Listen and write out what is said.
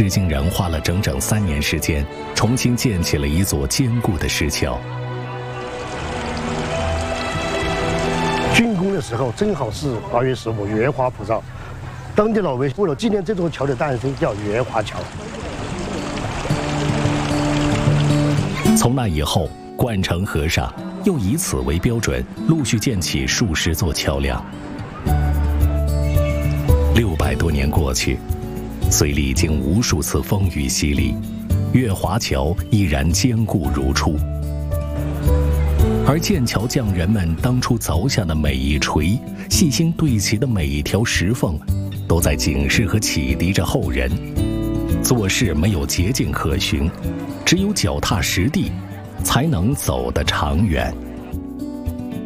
石井人花了整整3年时间，重新建起了一座坚固的石桥。 竣工的时候正好是8月15，月华普照。当地老百姓为了纪念这座桥的诞生，叫月华桥。 从那以后，冠城河上又以此为标准，陆续建起数十座桥梁。600多年过去，虽历经无数次风雨洗礼，月华桥依然坚固如初。而建桥匠人们当初凿下的每一锤，细心对齐的每一条石缝，都在警示和启迪着后人：做事没有捷径可循，只有脚踏实地，才能走得长远。